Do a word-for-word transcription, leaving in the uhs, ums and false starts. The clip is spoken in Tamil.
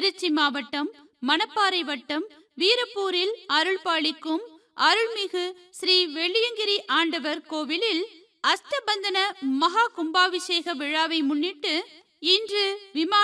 திருச்சி மாவட்டம் மணப்பாறை வட்டம் வீரப்பூரில் அருள்பாலிக்கும் அருள்மிகு ஸ்ரீ வெள்ளியங்கிரி ஆண்டவர் கோவிலில் அஷ்டபந்தன மகா கும்பாபிஷேக விழாவை முன்னிட்டு இன்று விமான